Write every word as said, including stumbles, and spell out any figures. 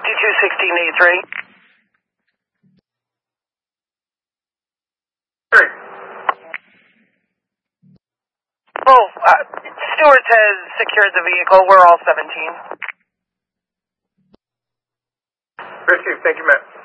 fifty-two sixteen eighty-three. Three. Oh, uh, Stewart has secured the vehicle. We're all seventeen. Received. Thank you, Matt.